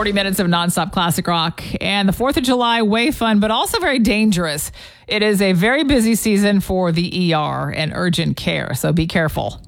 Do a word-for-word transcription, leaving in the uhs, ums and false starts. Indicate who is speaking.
Speaker 1: forty minutes of nonstop classic rock. And the fourth of July, way fun, but also very dangerous. It is a very busy season for the E R and urgent care, so be careful.